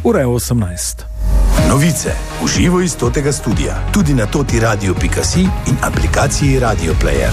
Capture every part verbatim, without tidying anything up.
Ura je osemnajst. Novice v živo iz Totega studia, tudi na toti radio pika si in aplikaciji Radio Player.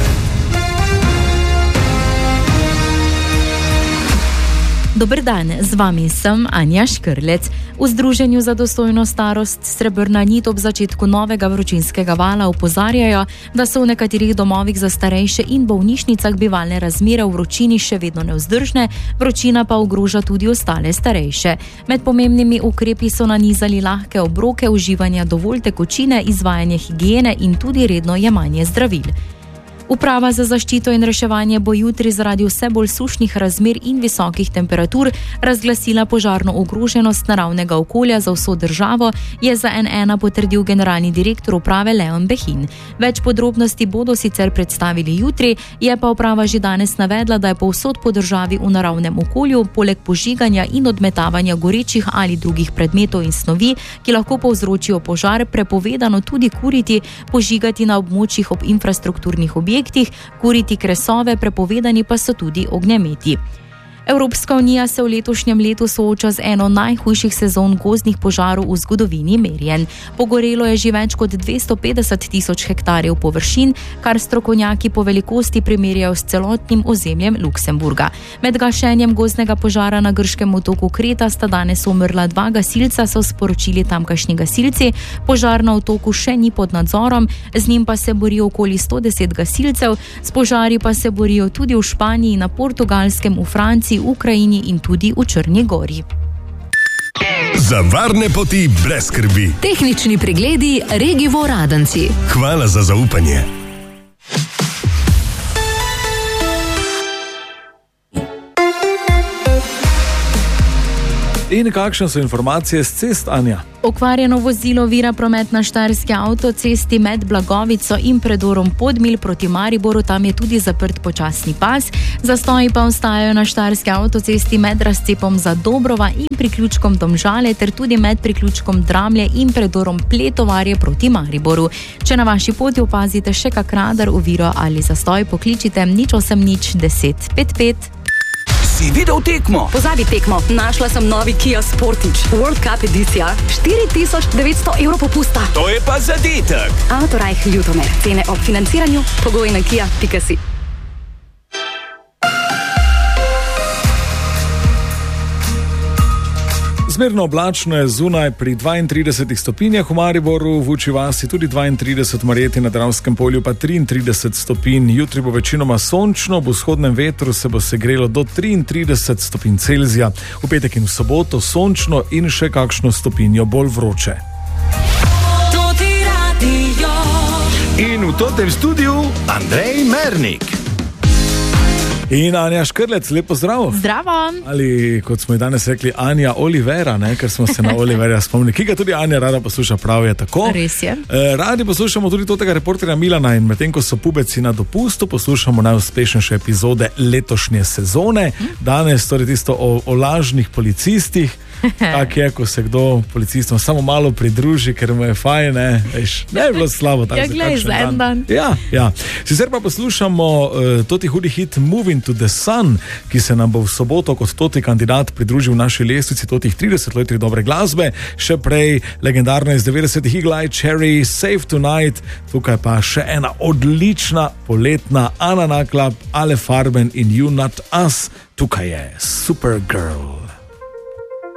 Dober dan, z vami sem Anja Škrlec. V Združenju za dostojno starost Srebrna nit ob začetku novega vročinskega vala opozarjajo, da so v nekaterih domovih za starejše in bolnišnicah bivalne razmere v vročini še vedno nevzdržne, vročina pa ogroža tudi ostale starejše. Med pomembnimi ukrepi so nanizali lahke obroke, uživanja dovolj tekočine, izvajanje higiene in tudi redno jemanje zdravil. Uprava za zaščito in reševanje bo jutri zaradi vse bolj sušnih razmer in visokih temperatur razglasila požarno ogroženost naravnega okolja za vso državo, je za en ena potrdil generalni direktor uprave Leon Behin. Več podrobnosti bodo sicer predstavili jutri, je pa uprava že danes navedla, da je povsod po državi v naravnem okolju, poleg požiganja in odmetavanja gorečih ali drugih predmetov in snovi, ki lahko povzročijo požar, prepovedano tudi kuriti, požigati na območjih ob infrastrukturnih objektih, kuriti kresove, prepovedani pa so tudi ognjemeti. Evropska unija se v letošnjem letu sooča z eno najhujših sezon gozdnih požarov v zgodovini merjen. Pogorelo je že več kot dvesto petdeset tisoč hektarjev površin, kar strokovnjaki po velikosti primerjajo s celotnim ozemljem Luksemburga. Med gašenjem gozdnega požara na grškem otoku Kreta sta danes umrla dva gasilca, so sporočili tamkajšnji gasilci. Požar na otoku še ni pod nadzorom, z njim pa se borijo okoli sto deset gasilcev, s požari pa se borijo tudi v Španiji, na Portugalskem, v Franciji, v Ukrajini in tudi v Črni gori. Za varne poti brez skrbi. Tehnični pregledi Regivo Radenci. Hvala za zaupanje. In kakšne so informacije z cest, Anja? Okvarjeno vozilo vira promet na štajerski avtocesti med Blagovico in predorom Podmilj proti Mariboru, tam je tudi zaprt počasni pas. Zastoji pa ostajajo na štajerski avtocesti med razcepom za Dobrova in priključkom Domžale ter tudi med priključkom Dramlje in predorom Pletovarje proti Mariboru. Če na vaši poti opazite še kak radar, oviro ali zastoj, pokličite nič osem nič deset pet pet. Si videl tekmo? Pozabi tekmo, našla sem novi Kia Sportage World Cup edicija, štiri tisoč devetsto evrov popusta. To je pa zadetek. Autorajh Ljutomer, cene ob financiranju, pogoji na kia pika si. Zmerno oblačno je zunaj pri dvaintridesetih stopinjah v Mariboru, v Vučji vasi tudi dvaintrideset, v Marjeti na Dravskem polju pa triintrideset stopinj. Jutri bo večinoma sončno, v vzhodnem vetru se bo segrelo do triintrideset stopinj Celzija. V petek in v soboto sončno in še kakšno stopinjo bolj vroče. In v totem studiu Andrej Mernik. In Anja Škrlec, lepo zdrav. Zdravo. Ali kot smo ji danes rekli, Anja Olivera, ne, ker smo se na Oliverja spomnili, ki ga tudi Anja rada posluša, prav je tako. Res je. E, radi poslušamo tudi tega reporterja Milana in medtem, ko so pubeci na dopustu, poslušamo najuspešnejše epizode letošnje sezone. Danes torej tisto o, o lažnih policistih. Tak je, ko se kdo policistom samo malo pridruži, ker mu je fajn, ne, veš, ne je bilo slabo. Ja, glej, za en dan. Ja, ja. Sicer pa poslušamo uh, toti hudi hit Moving to the Sun, ki se nam bo v soboto kot toti kandidat pridružil v naši lestvici totih trideset let dobre glasbe. Še prej legendarna iz devetdesetih Eagle Eye Cherry, Save Tonight, tukaj pa še ena odlična poletna Anna Naklab, Ale Farben in You Not Us, tukaj je Supergirl.